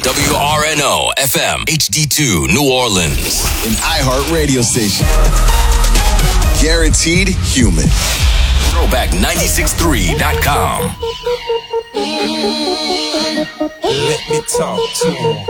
WRNO FM HD2 New Orleans. An iHeart radio station. Guaranteed human. Throwback963.com. Let me talk to him.